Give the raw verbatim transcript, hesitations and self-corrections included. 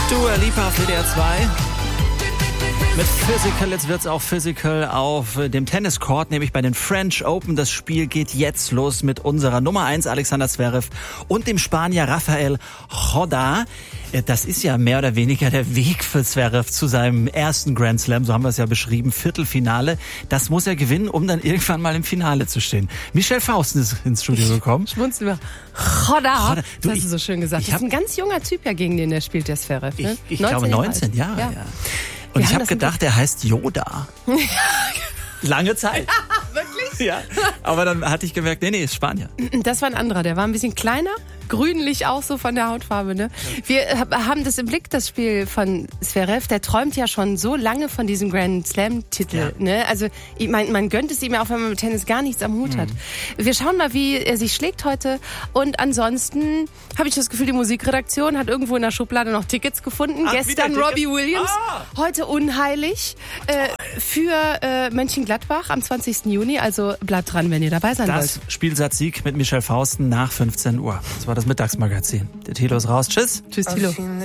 Dua Lipa auf W D R zwei. Mit Physical, jetzt wird's auch Physical auf dem Tenniscourt, nämlich bei den French Open. Das Spiel geht jetzt los mit unserer Nummer eins Alexander Zverev und dem Spanier Rafael Nadal. Das ist ja mehr oder weniger der Weg für Zverev zu seinem ersten Grand Slam, so haben wir es ja beschrieben, Viertelfinale. Das muss er gewinnen, um dann irgendwann mal im Finale zu stehen. Michelle Fausten ist ins Studio gekommen. Schmunzeln wir. Nadal, du, das hast du so schön gesagt. Das ist ein ganz junger Typ ja, gegen den der spielt, der Zverev. Ne? Ich, ich glaube neunzehn, ja. ja. ja. Und wir ich habe gedacht, er heißt Yoda. Lange Zeit. Ja, wirklich? Ja, aber dann hatte ich gemerkt, nee, nee, ist Spanier. Das war ein anderer, der war ein bisschen kleiner, grünlich auch so von der Hautfarbe. Ne? Wir haben das im Blick, das Spiel von Zverev, der träumt ja schon so lange von diesem Grand Slam-Titel. Ja. Ne? Also ich mein, man gönnt es ihm ja auch, wenn man mit Tennis gar nichts am Hut mhm. hat. Wir schauen mal, wie er sich schlägt heute. Und ansonsten habe ich das Gefühl, die Musikredaktion hat irgendwo in der Schublade noch Tickets gefunden. Ach, Gestern Robbie Williams, ah. heute unheilig äh, für äh, Mönchengladbach am zwanzigsten Juni. Also bleibt dran, wenn ihr dabei sein das wollt. Das Spielsatzsieg mit Michelle Fausten nach fünfzehn Uhr. Das war das Mittagsmagazin. Der Thilo ist raus. Tschüss. Tschüss, Thilo.